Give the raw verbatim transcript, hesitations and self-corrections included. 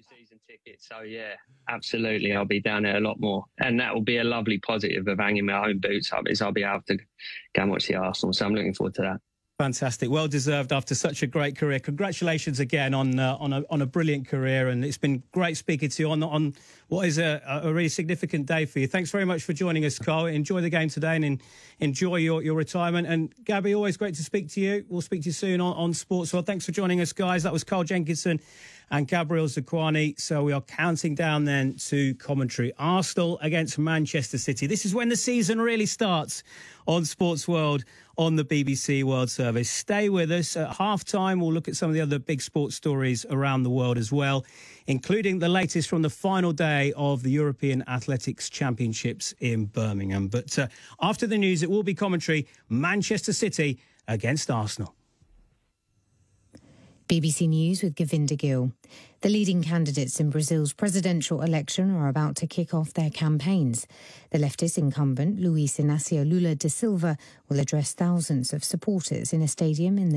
season tickets. So, yeah, absolutely. I'll be down there a lot more. And that will be a lovely positive of hanging my own boots up, is I'll be able to go and watch the Arsenal. So I'm looking forward to that. Fantastic. Well deserved after such a great career. Congratulations again on uh, on a on a brilliant career, and it's been great speaking to you on on what is a, a really significant day for you. Thanks very much for joining us, Carl. Enjoy the game today and in, enjoy your, your retirement. And Gabby, always great to speak to you. We'll speak to you soon on, on Sports World. Thanks for joining us, guys. That was Carl Jenkinson and Gabriel Zakuani. So we are counting down then to commentary. Arsenal against Manchester City. This is when the season really starts on Sports World on the B B C World Service. Stay with us. At half-time, we'll look at some of the other big sports stories around the world as well, including the latest from the final day of the European Athletics Championships in Birmingham. But uh, after the news, it will be commentary, Manchester City against Arsenal. B B C News with Govinda Gill. The leading candidates in Brazil's presidential election are about to kick off their campaigns. The leftist incumbent, Luiz Inácio Lula da Silva, will address thousands of supporters in a stadium in the